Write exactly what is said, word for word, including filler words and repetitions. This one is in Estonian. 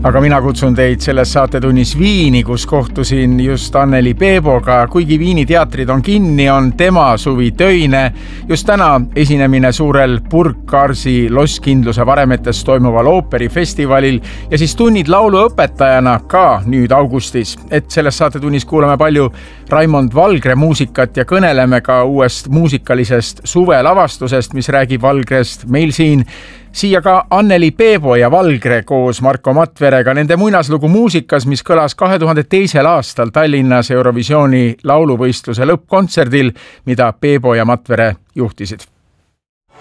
aga mina kutsun teid selles saatetunnis Viini, kus kohtusin just Anneli Peeboga. Kuigi Viini teatrid on kinni, on tema suvi töine. Just täna esinemine suurel Burgkarsi Losskindluse varemetes toimuval ooperifestivalil ja siis tunnid lauluõpetajana ka nüüd augustis. Et selles saatetunnis kuulame palju Raimond Valgre muusikat ja kõneleme ka uuest muusikalisest suvelavastusest, mis räägib Valgrest meil siin. Siia ka Anneli Peebo ja Valgre koos Marko Matverega nende muinaslugu muusikas, mis kõlas kahe tuhande teisel aastal Tallinnas Eurovisiooni lauluvõistluse lõppkontserdil, mida Peebo ja Matvere juhtisid.